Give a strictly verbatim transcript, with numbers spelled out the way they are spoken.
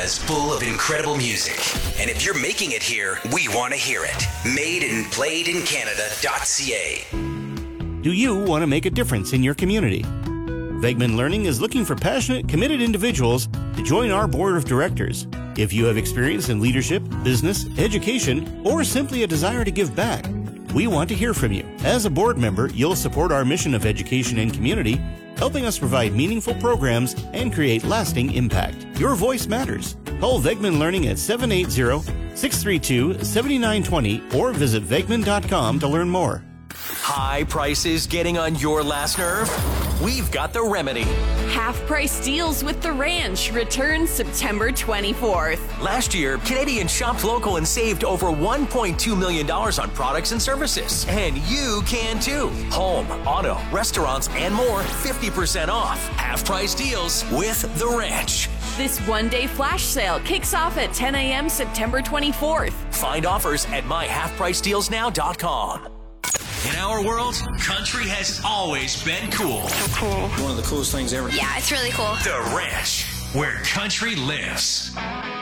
is full of incredible music. And if you're making it here, we want to hear it. made and played in canada dot c a. Do you want to make a difference in your community? Vegman Learning is looking for passionate, committed individuals to join our board of directors. If you have experience in leadership, business, education, or simply a desire to give back, we want to hear from you. As a board member, you'll support our mission of education and community, helping us provide meaningful programs and create lasting impact. Your voice matters. Call Vegman Learning at seven eight zero, six three two, seven nine two zero or visit vegman dot com to learn more. High prices getting on your last nerve? We've got the remedy. Half-price deals with The Ranch returns September twenty-fourth. Last year, Canadians shopped local and saved over one point two million dollars on products and services. And you can too. Home, auto, restaurants, and more, fifty percent off. Half-price deals with The Ranch. This one-day flash sale kicks off at ten a.m. September twenty-fourth. Find offers at my half price deals now dot com. In our world, country has always been cool. So cool. One of the coolest things ever. Yeah, it's really cool. The Ranch, where country lives.